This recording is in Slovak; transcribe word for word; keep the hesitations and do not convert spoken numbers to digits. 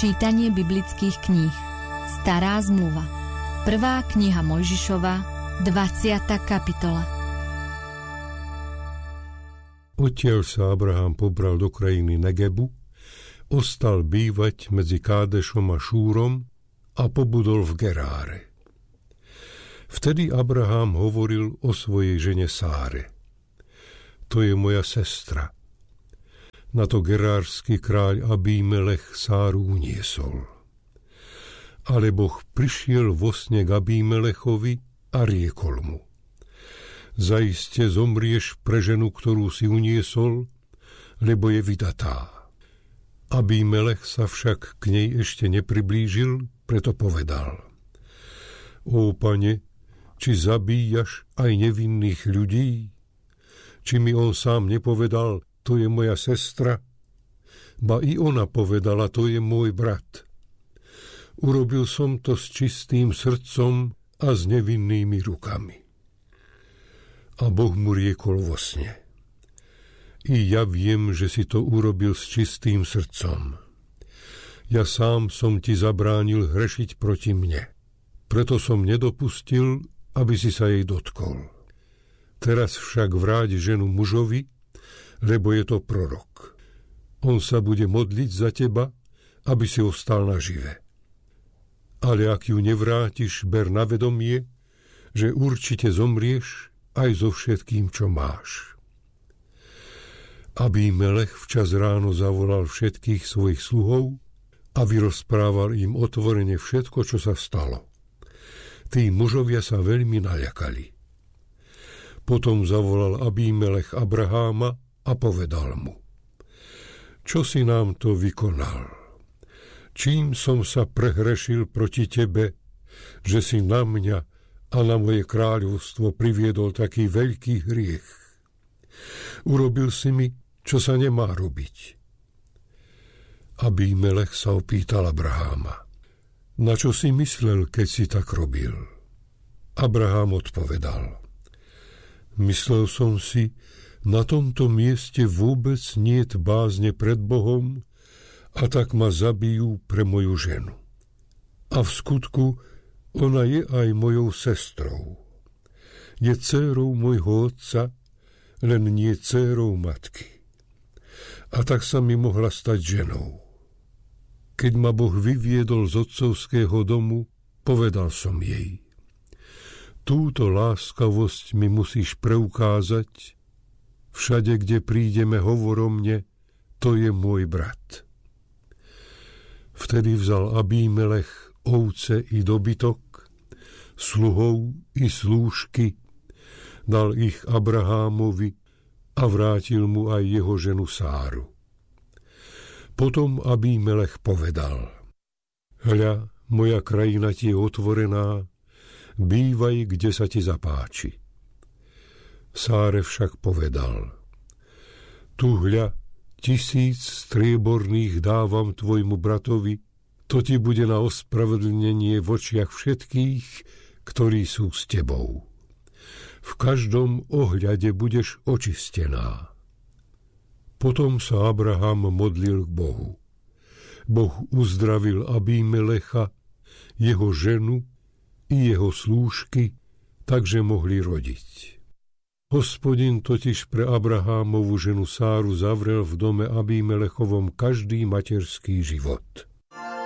Čítanie biblických kníh. Stará zmluva. Prvá kniha Mojžišova, dvadsiata kapitola. Odtiaľ sa Abraham pobral do krajiny Negebu, ostal bývať medzi Kádešom a Šúrom a pobudol v Geráre. Vtedy Abraham hovoril o svojej žene Sáre. To je moja sestra. Na to gerársky kráľ Abímelech Sáru uniesol. Ale Boh prišiel vo sne k Abímelechovi a riekol mu: Zaiste zomrieš pre ženu, ktorú si uniesol, lebo je vydatá. Abímelech sa však k nej ešte nepriblížil, preto povedal: Ó, Pane, či zabíjaš aj nevinných ľudí? Či mi on sám nepovedal: To je moja sestra? Ba i ona povedala: To je môj brat. Urobil som to s čistým srdcom a s nevinnými rukami. A Boh mu riekol vo sne: I ja viem, že si to urobil s čistým srdcom. Ja sám som ti zabránil hrešiť proti mne. Preto som nedopustil, aby si sa jej dotkol. Teraz však vráť ženu mužovi, lebo je to prorok. On sa bude modliť za teba, aby si ostal nažive. Ale ak ju nevrátiš, ber na vedomie, že určite zomrieš aj so všetkým, čo máš. Abímelech včas ráno zavolal všetkých svojich sluhov a vyrozprával im otvorene všetko, čo sa stalo. Tí mužovia sa veľmi naľakali. Potom zavolal Abímelech Abraháma a povedal mu: Čo si nám to vykonal? Čím som sa prehrešil proti tebe, že si na mňa a na moje kráľovstvo priviedol taký veľký hriech? Urobil si mi, čo sa nemá robiť. Abímelech sa opýtal Abraháma: Na čo si myslel, keď si tak robil? Abrahám odpovedal: Myslel som si, na tomto mieste vôbec niet bázne pred Bohom, a tak ma zabijú pre moju ženu. A v skutku ona je aj mojou sestrou. Je dcérou môjho otca, len nie dcérou matky. A tak sa mi mohla stať ženou. Keď ma Boh vyviedol z otcovského domu, povedal som jej: Túto láskavosť mi musíš preukázať. Všade, kde prídeme, hovor o mne: To je môj brat. Vtedy vzal Abímelech ovce i dobytok, sluhov i slúžky, dal ich Abrahámovi a vrátil mu aj jeho ženu Sáru. Potom Abímelech povedal: Hľa, moja krajina ti je otvorená, bývaj, kde sa ti zapáči. Sáre však povedal: Tu hľa, tisíc strieborných dávam tvojmu bratovi, to ti bude na ospravedlnenie v očiach všetkých, ktorí sú s tebou. V každom ohľade budeš očistená. Potom sa Abraham modlil k Bohu. Boh uzdravil Abímelecha, jeho ženu i jeho slúžky, takže mohli rodiť. Hospodin totiž pre Abrahámovu ženu Sáru zavrel v dome Abímelechovom každý materský život.